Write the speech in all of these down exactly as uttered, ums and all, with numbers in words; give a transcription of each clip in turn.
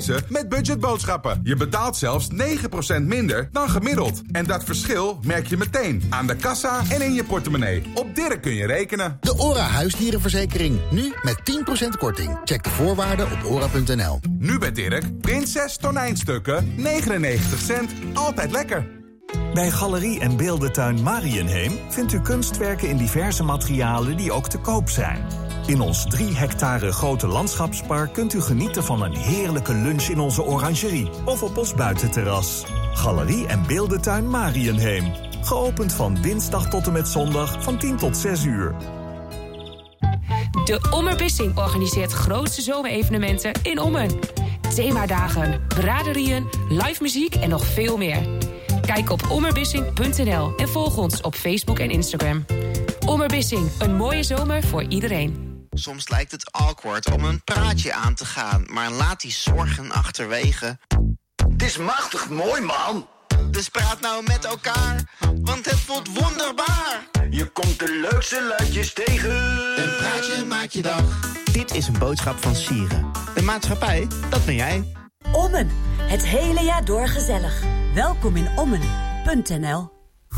met budgetboodschappen. Je betaalt zelfs negen procent minder dan gemiddeld. En dat verschil merk je meteen aan de kassa en in je portemonnee. Op Dirk kun je rekenen. De ORA huisdierenverzekering. Nu met tien procent korting. Check de voorwaarden op ora punt n l. Nu bij Dirk. Prinses tonijnstukken. negenennegentig cent. Altijd lekker. Bij Galerie en Beeldentuin Marienheem vindt u kunstwerken in diverse materialen die ook te koop zijn. In ons drie hectare grote landschapspark kunt u genieten van een heerlijke lunch in onze orangerie of op ons buitenterras. Galerie en Beeldentuin Marienheem. Geopend van dinsdag tot en met zondag van tien tot zes uur. De Ommerbissing organiseert grootste zomerevenementen in Ommen. Themadagen, braderieën, live muziek en nog veel meer. Kijk op ommerbissing punt n l en volg ons op Facebook en Instagram. Ommerbissing, een mooie zomer voor iedereen. Soms lijkt het awkward om een praatje aan te gaan, maar laat die zorgen achterwege. Het is machtig mooi, man. Dus praat nou met elkaar, want het voelt wonderbaar. Je komt de leukste luidjes tegen. Een praatje maakt je dag. Dit is een boodschap van Sieren. De maatschappij, dat ben jij. Ommen, het hele jaar door gezellig. Welkom in Ommen punt n l.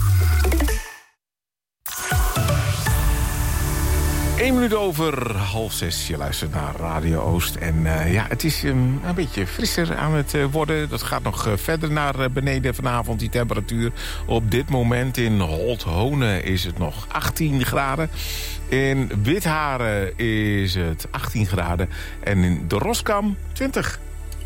Eén minuut over half zes. Je luistert naar Radio Oost. En uh, ja, het is um, een beetje frisser aan het uh, worden. Dat gaat nog uh, verder naar uh, beneden vanavond, die temperatuur. Op dit moment in Holthone is het nog achttien graden. In Witharen is het achttien graden. En in de Roskam twintig.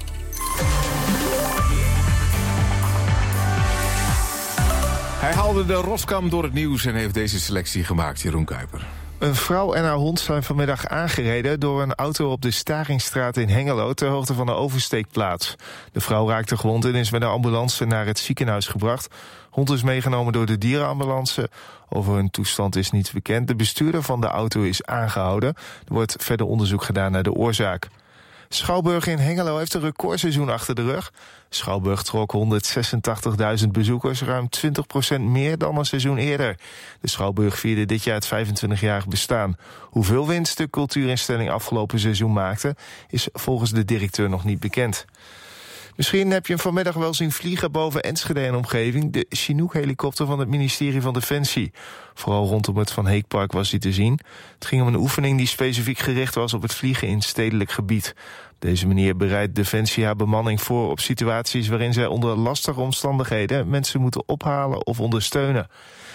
Hij haalde de Roskam door het nieuws en heeft deze selectie gemaakt, Jeroen Kuiper. Een vrouw en haar hond zijn vanmiddag aangereden door een auto op de Staringstraat in Hengelo ter hoogte van de oversteekplaats. De vrouw raakte gewond en is met een ambulance naar het ziekenhuis gebracht. Hond is meegenomen door de dierenambulance. Over hun toestand is niets bekend. De bestuurder van de auto is aangehouden. Er wordt verder onderzoek gedaan naar de oorzaak. Schouwburg in Hengelo heeft een recordseizoen achter de rug. Schouwburg trok honderdzesentachtigduizend bezoekers, ruim twintig procent meer dan een seizoen eerder. De Schouwburg vierde dit jaar het vijfentwintigjarig bestaan. Hoeveel winst de cultuurinstelling afgelopen seizoen maakte, is volgens de directeur nog niet bekend. Misschien heb je hem vanmiddag wel zien vliegen boven Enschede en omgeving. De Chinook-helikopter van het ministerie van Defensie. Vooral rondom het Van Heekpark was hij te zien. Het ging om een oefening die specifiek gericht was op het vliegen in stedelijk gebied. Op deze manier bereidt Defensie haar bemanning voor op situaties waarin zij onder lastige omstandigheden mensen moeten ophalen of ondersteunen.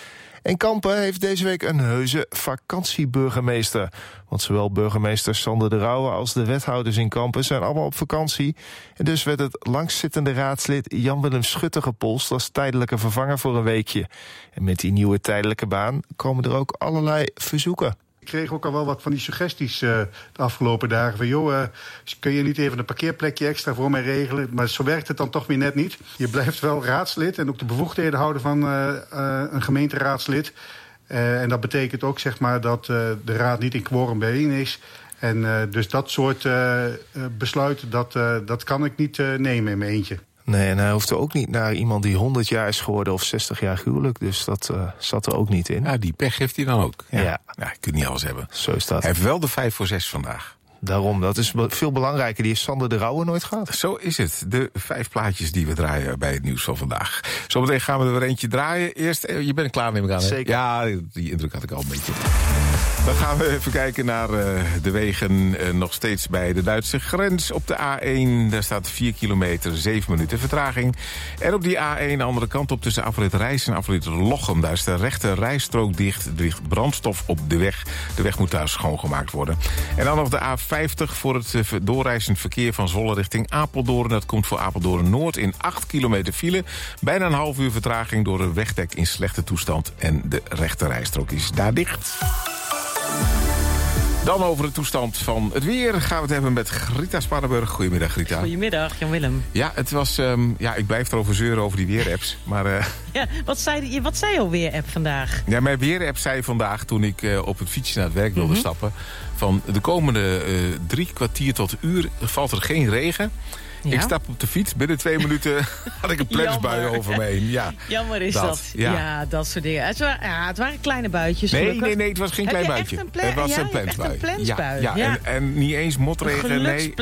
En Kampen heeft deze week een heuse vakantieburgemeester. Want zowel burgemeester Sander de Rauwe als de wethouders in Kampen zijn allemaal op vakantie. En dus werd het langstzittende raadslid Jan-Willem Schutte gepolst als tijdelijke vervanger voor een weekje. En met die nieuwe tijdelijke baan komen er ook allerlei verzoeken. Ik kreeg ook al wel wat van die suggesties uh, de afgelopen dagen. Van joh, uh, kun je niet even een parkeerplekje extra voor mij regelen? Maar zo werkt het dan toch weer net niet. Je blijft wel raadslid en ook de bevoegdheden houden van uh, uh, een gemeenteraadslid. Uh, en dat betekent ook zeg maar dat uh, de raad niet in quorum bijeen is. En uh, dus dat soort uh, uh, besluiten, dat, uh, dat kan ik niet uh, nemen in mijn eentje. Nee, en hij hoeft er ook niet naar iemand die honderd jaar is geworden of zestig jaar huwelijk. Dus dat uh, zat er ook niet in. Ja, die pech heeft hij dan ook. Ja, ja. ja je kunt niet alles hebben. Zo is dat. Hij heeft wel de vijf voor zes vandaag. Daarom, dat is veel belangrijker. Die heeft Sander de Rauwe nooit gehad. Zo is het. De vijf plaatjes die we draaien bij het nieuws van vandaag. Zometeen gaan we er weer eentje draaien. Eerst, je bent klaar neem ik aan. Hè? Zeker. Ja, die indruk had ik al een beetje. Dan gaan we even kijken naar uh, de wegen uh, nog steeds bij de Duitse grens. Op de A één, daar staat vier kilometer, zeven minuten vertraging. En op die A één, de andere kant op tussen afrit Rijs en afrit Lochem. Daar is de rechte rijstrook dicht. Er ligt brandstof op de weg. De weg moet daar schoongemaakt worden. En dan nog de A vijftig voor het uh, doorreizend verkeer van Zwolle richting Apeldoorn. Dat komt voor Apeldoorn Noord in acht kilometer file. Bijna een half uur vertraging door een wegdek in slechte toestand. En de rechte rijstrook is daar dicht. Dan over de toestand van het weer gaan we het hebben met Grita Spanenburg. Goedemiddag, Grita. Goedemiddag, Jan-Willem. Ja, het was, um, ja, ik blijf erover zeuren over die weerapps. Maar, uh, ja, wat zei, wat zei jouw weerapp vandaag? Ja, mijn weerapp zei vandaag, toen ik uh, op het fietsje naar het werk wilde mm-hmm. stappen, van de komende uh, drie kwartier tot uur valt er geen regen. Ja? Ik stap op de fiets. Binnen twee minuten had ik een plensbui over me heen. Ja, Jammer is dat. dat. Ja. ja, dat soort dingen. Het waren, ja, het waren kleine buitjes. Nee, gelukkig. nee, nee, het was geen klein buitje. Echt een ple- het was ja, een plensbui. Echt een plensbui. Ja, ja, ja. En, en niet eens motregen. Nee.